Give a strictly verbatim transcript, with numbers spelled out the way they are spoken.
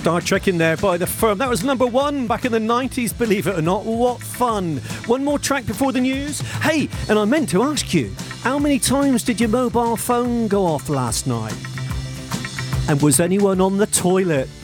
Star Trek in there by The Firm. That was number one back in the nineties, believe it or not. What fun. One more track before the news. Hey, and I meant to ask you, how many times did your mobile phone go off last night? And was anyone on the toilet?